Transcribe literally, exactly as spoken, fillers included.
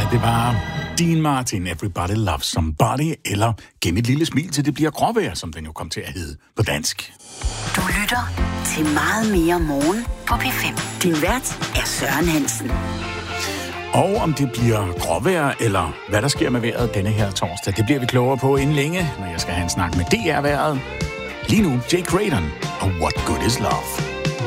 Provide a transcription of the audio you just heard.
Det var Dean Martin, Everybody Loves Somebody, eller Gem et lille smil til det bliver gråvejr, som den jo kom til at hedde på dansk. Du lytter til Meget mere morgen på P fem. Din vært er Søren Hansen. Og om det bliver gråvejr, eller hvad der sker med vejret denne her torsdag, det bliver vi klogere på inden længe, når jeg skal have en snak med D R-vejret. Lige nu, Jake Graydon og What Good Is Love.